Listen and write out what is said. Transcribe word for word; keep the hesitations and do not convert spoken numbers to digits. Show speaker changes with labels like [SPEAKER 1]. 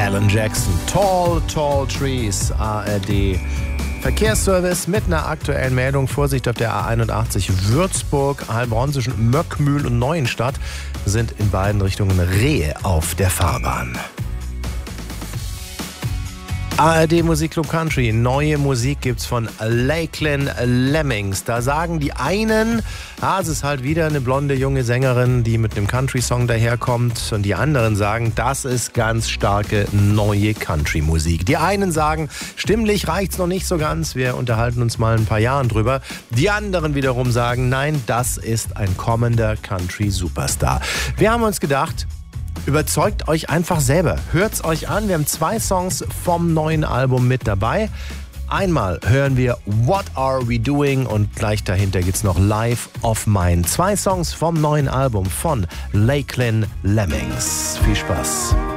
[SPEAKER 1] Alan Jackson. Tall, Tall Trees, A R D. Verkehrsservice mit einer aktuellen Meldung. Vorsicht auf der A einundachtzig Würzburg, Heilbronn zwischen Möckmühl und Neuenstadt sind in beiden Richtungen Rehe auf der Fahrbahn. A R D Musikclub Country. Neue Musik gibt's von Lachlan Lemmings. Da sagen die einen, ah, es ist halt wieder eine blonde junge Sängerin, die mit einem Country-Song daherkommt. Und die anderen sagen, das ist ganz starke neue Country-Musik. Die einen sagen, stimmlich reicht's noch nicht so ganz. Wir unterhalten uns mal in ein paar Jahren drüber. Die anderen wiederum sagen, nein, das ist ein kommender Country-Superstar. Wir haben uns gedacht, überzeugt euch einfach selber. Hört's euch an. Wir haben zwei Songs vom neuen Album mit dabei. Einmal hören wir What Are We Doing und gleich dahinter geht's noch Life of Mine. Zwei Songs vom neuen Album von Lachlan Lemmings. Viel Spaß.